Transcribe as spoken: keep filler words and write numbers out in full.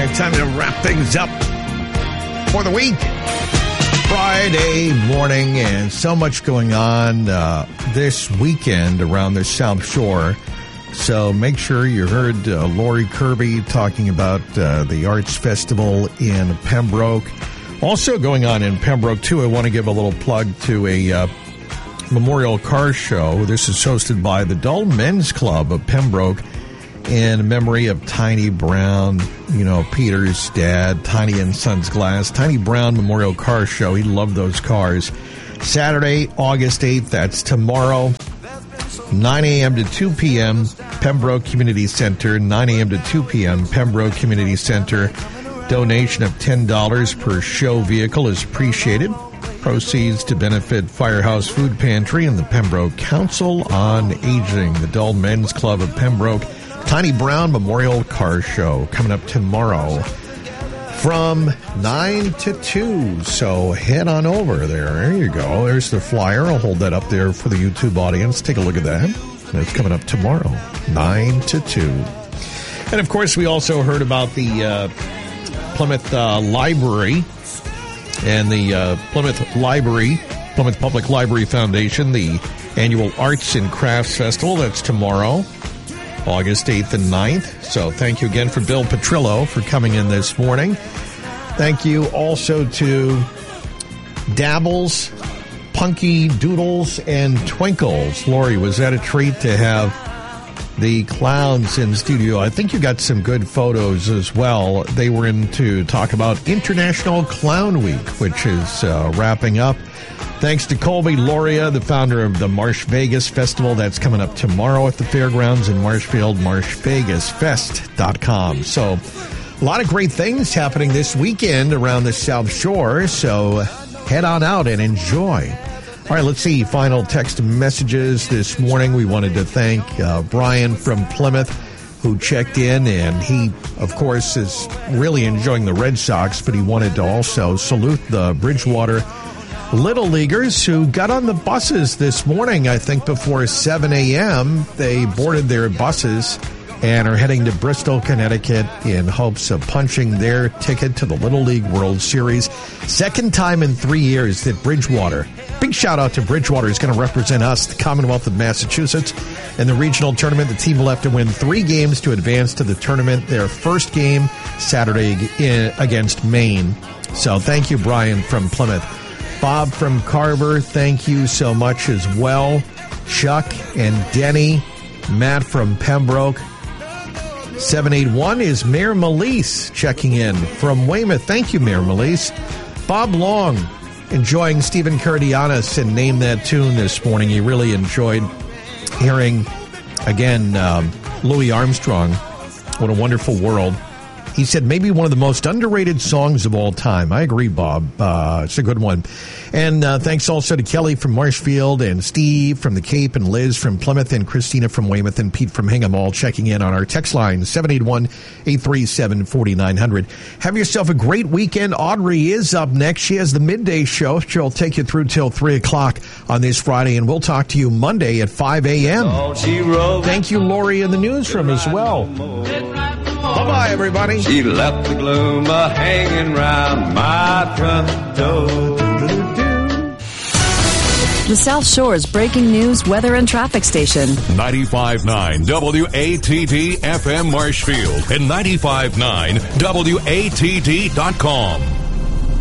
right, time to wrap things up for the week. Friday morning, and so much going on uh, this weekend around the South Shore. So make sure you heard uh, Lori Kirby talking about uh, the Arts Festival in Pembroke. Also going on in Pembroke, too, I want to give a little plug to a uh, memorial car show. This is hosted by the Dull Men's Club of Pembroke in memory of Tiny Brown, you know, Peter's dad, Tiny and Sons Glass. Tiny Brown Memorial Car Show. He loved those cars. Saturday, August eighth, that's tomorrow, nine a.m. to two p.m., Pembroke Community Center, nine a.m. to two p.m., Pembroke Community Center. Donation of ten dollars per show vehicle is appreciated. Proceeds to benefit Firehouse Food Pantry and the Pembroke Council on Aging. The Dull Men's Club of Pembroke Tiny Brown Memorial Car Show coming up tomorrow from nine to two. So head on over there. There you go. There's the flyer. I'll hold that up there for the YouTube audience. Take a look at that. It's coming up tomorrow, nine to two. And, of course, we also heard about the uh, Plymouth uh, Library and the uh, Plymouth Library, Plymouth Public Library Foundation, the annual Arts and Crafts Festival. That's tomorrow, August eighth and ninth. So thank you again for Bill Petrillo for coming in this morning. Thank you also to Dabbles, Punky Doodles, and Twinkles. Lori, was that a treat to have the clowns in studio? I think you got some good photos as well. They were in to talk about International Clown Week, which is uh, wrapping up. Thanks to Colby Loria, the founder of the Marsh Vegas Festival. That's coming up tomorrow at the fairgrounds in Marshfield, marsh vegas fest dot com. So a lot of great things happening this weekend around the South Shore. So head on out and enjoy. All right, let's see. Final text messages this morning. We wanted to thank uh, Brian from Plymouth, who checked in, and he, of course, is really enjoying the Red Sox, but he wanted to also salute the Bridgewater Little Leaguers who got on the buses this morning. I think before seven a.m. they boarded their buses and are heading to Bristol, Connecticut in hopes of punching their ticket to the Little League World Series. Second time in three years that Bridgewater, big shout out to Bridgewater, is going to represent us, the Commonwealth of Massachusetts, in the regional tournament. The team will have to win three games to advance to the tournament. Their first game Saturday against Maine. So thank you, Brian from Plymouth. Bob from Carver, thank you so much as well. Chuck and Denny, Matt from Pembroke. seven eight one is Mayor Melise checking in from Weymouth. Thank you, Mayor Melise. Bob Long, enjoying Stephen Cardianis and Name That Tune this morning. He really enjoyed hearing, again, um, Louis Armstrong, What a Wonderful World. He said maybe one of the most underrated songs of all time. I agree, Bob. Uh, it's a good one. And uh, thanks also to Kelly from Marshfield and Steve from the Cape and Liz from Plymouth and Christina from Weymouth and Pete from Hingham, all checking in on our text line, seven eight one, eight three seven, four nine zero zero. Have yourself a great weekend. Audrey is up next. She has the midday show. She'll take you through till three o'clock on this Friday, and we'll talk to you Monday at five a.m. Thank you, Lori, in the newsroom as well. Bye-bye, everybody. She left the gloom hanging round my front door. The South Shore's breaking news, weather, and traffic station. ninety-five point nine W A T D F M Marshfield and ninety-five point nine W A T D dot com.